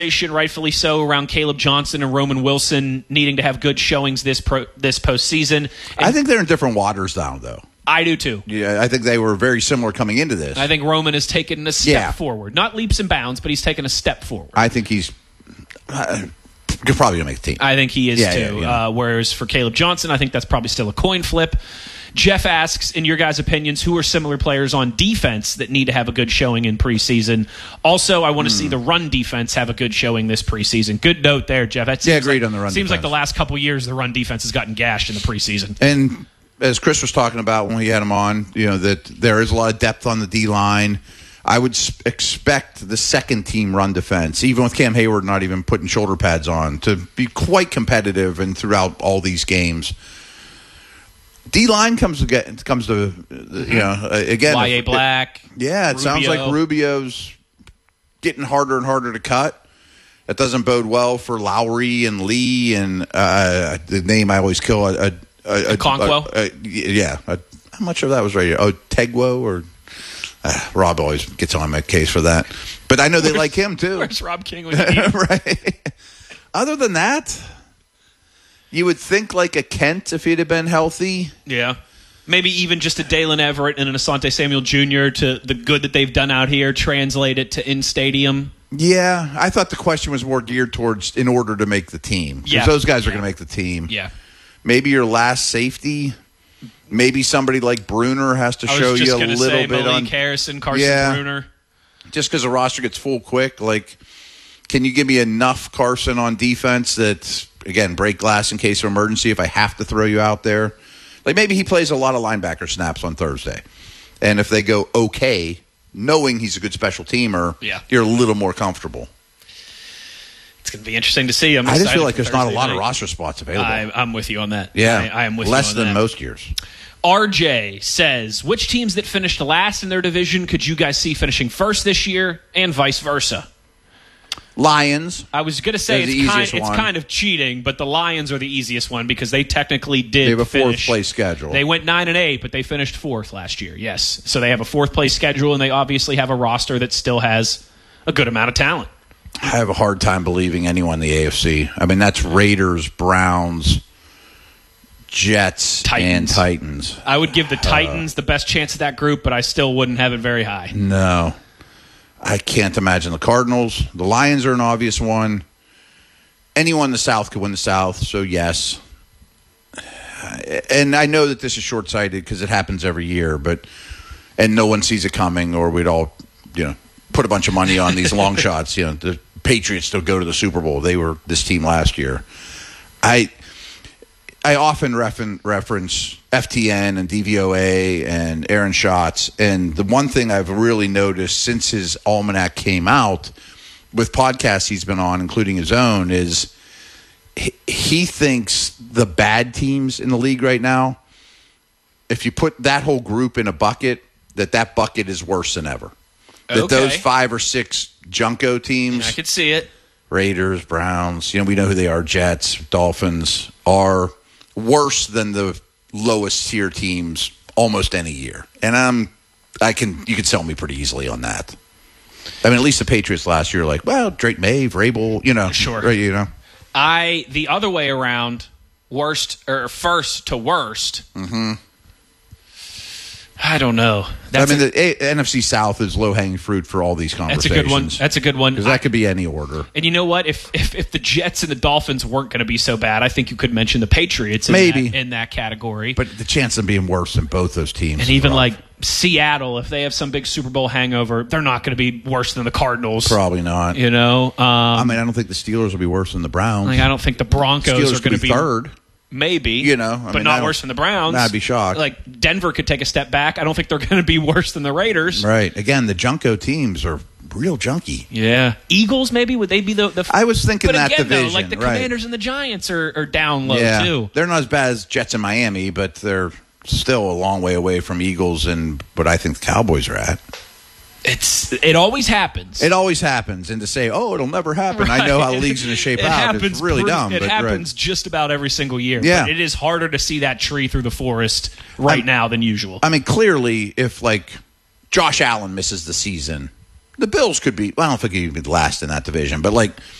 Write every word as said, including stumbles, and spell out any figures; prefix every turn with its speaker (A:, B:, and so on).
A: rightfully so, around Caleb Johnson and Roman Wilson needing to have good showings this pro, this postseason. And
B: I think they're in different waters now, though.
A: I do too.
B: Yeah, I think they were very similar coming into this.
A: I think Roman has taken a step
B: Yeah.
A: forward. Not leaps and bounds, but he's taken a step forward.
B: I think he's uh, you're probably going to make the team.
A: I think he is
B: Yeah,
A: too.
B: yeah, yeah.
A: Uh, whereas for Caleb Johnson, I think that's probably still a coin flip. Jeff asks, in your guys' opinions, who are similar players on defense that need to have a good showing in preseason? Also, I want to
B: Hmm.
A: see the run defense have a good showing this preseason. Good note there, Jeff. That
B: Yeah,
A: seems
B: agreed
A: like,
B: on the run
A: Seems like
B: defense.
A: the last couple years, the run defense has gotten gashed in the preseason.
B: And as Chris was talking about when we had him on, you know, that there is a lot of depth on the D-line. I would s- expect the second-team run defense, even with Cam Hayward not even putting shoulder pads on, to be quite competitive and throughout all these games. D-line comes to get comes to you know again.
A: Y A
B: it-
A: Black.
B: yeah, it
A: Rubio.
B: sounds like Rubio's getting harder and harder to cut. That doesn't bode well for Lowry and Lee and uh, the name I always kill a, a, a, a
A: Okonkwo?
B: a- a- yeah, a, how much of that was right? Oh, Tegwo or uh, Rob always gets on my case for that. But I know they like him too.
A: Where's Rob King? When you need him?
B: Right. Other than that, you would think like a Kent if he'd have been healthy.
A: Yeah. Maybe even just a Dalen Everett and an Asante Samuel Junior to the good that they've done out here, translate it to in-stadium.
B: Yeah, I thought the question was more geared towards in order to make the team. Because
A: Yeah.
B: those guys are going to make the team.
A: Yeah.
B: Maybe your last safety. Maybe somebody like Bruner has to
A: I
B: show
A: was just
B: you a
A: going to
B: little
A: say
B: bit
A: Malik
B: on.
A: Harrison, Carson
B: Yeah.
A: Bruner.
B: Just because the roster gets full quick, like, can you give me enough Carson on defense that, again, break glass in case of emergency if I have to throw you out there? Like, maybe he plays a lot of linebacker snaps on Thursday. And if they go okay, knowing he's a good special teamer,
A: Yeah.
B: you're a little more comfortable.
A: It's going to be interesting to see. I'm
B: I just
A: excited
B: feel like
A: for
B: there's not a
A: Thursday
B: lot
A: night.
B: of roster spots available.
A: I, I'm with you on that.
B: yeah.
A: I, I am with
B: Less
A: you on
B: than
A: that.
B: most years.
A: R J says, which teams that finished last in their division could you guys see finishing first this year and vice versa?
B: Lions.
A: I was going to say
B: They're the
A: it's, kind,
B: easiest
A: it's
B: one.
A: kind of cheating, but the Lions are the easiest one because they technically did
B: They have a fourth
A: finish.
B: place schedule.
A: They went nine and eight, but they finished fourth last year. Yes, so they have a fourth place schedule, and they obviously have a roster that still has a good amount of talent.
B: I have a hard time believing anyone in the A F C. I mean, that's Raiders, Browns, Jets,
A: Titans.
B: and Titans.
A: I would give the Titans the best chance of that group, but I still wouldn't have it very high.
B: No. I can't imagine the Cardinals. The Lions are an obvious one. Anyone in the South could win the South, so yes. And I know that this is short-sighted because it happens every year, but and no one sees it coming, or we'd all, you know, put a bunch of money on these long shots. You know, the Patriots still go to the Super Bowl. They were this team last year. I I often refer- reference F T N and D V O A and Aaron Schatz, and the one thing I've really noticed since his almanac came out with podcasts he's been on, including his own, is he, he thinks the bad teams in the league right now, if you put that whole group in a bucket, that that bucket is worse than ever. That
A: Okay.
B: those five or six Junko teams,
A: I could see it.
B: Raiders, Browns, you know, we know who they are, Jets, Dolphins, are worse than the lowest tier teams almost any year. And I'm, I can, you can sell me pretty easily on that. I mean, at least the Patriots last year, like, well, Drake May, Vrabel, you know,
A: Sure.
B: right, you know.
A: I the other way around, worst or first to worst. Mm-hmm. I don't know. That's
B: I mean,
A: a,
B: the A- N F C South is low hanging fruit for all these
A: that's a
B: conversations.
A: good one. That's a good one.
B: because that could be any order.
A: And you know what? If if, if the Jets and the Dolphins weren't going to be so bad, I think you could mention the Patriots in
B: Maybe.
A: that, in that category.
B: But the chance of being worse than both those teams,
A: and
B: is
A: even
B: rough.
A: like Seattle, if they have some big Super Bowl hangover, they're not going to be worse than the Cardinals.
B: probably not.
A: You know, um,
B: I mean, I don't think the Steelers will be worse than the Browns.
A: like I don't think the Broncos
B: Steelers
A: are going to
B: could be
A: be
B: third.
A: Maybe,
B: You know, I
A: but
B: mean, I
A: not
B: don't-
A: worse than the Browns.
B: I'd be shocked.
A: Like Denver could take a step back. I don't think they're going to be worse than the Raiders.
B: Right. Again, the Junko teams are real junky.
A: Yeah, Eagles maybe would they be the? the
B: I was thinking
A: but
B: that
A: again,
B: division.
A: though, like the
B: right.
A: Commanders and the Giants are, are down low
B: yeah.
A: too.
B: They're not as bad as Jets in Miami, but they're still a long way away from Eagles and what I think the Cowboys are at.
A: It's it always happens.
B: It always happens, and to say, "Oh, it'll never happen," I know how the league's going to shape
A: it
B: out.
A: Happens
B: It's really
A: pretty-
B: dumb.
A: It
B: but
A: happens
B: right.
A: just about every single year.
B: Yeah.
A: But it is harder to see that tree through the forest right
B: I'm-
A: now than usual.
B: I mean, clearly, if like Josh Allen misses the season, the Bills could be. Well, I don't think you'd be last in that division, but like